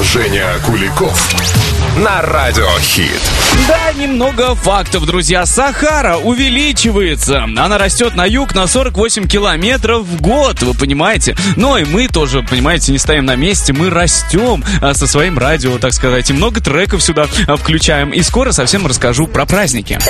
Женя Куликов на Радиохит. Да, немного фактов, друзья. Сахара увеличивается. Она растет на юг на 48 километров в год, вы понимаете? Но и мы тоже, понимаете, не стоим на месте. Мы растем со своим радио, так сказать. И много треков сюда включаем. И скоро совсем расскажу про праздники.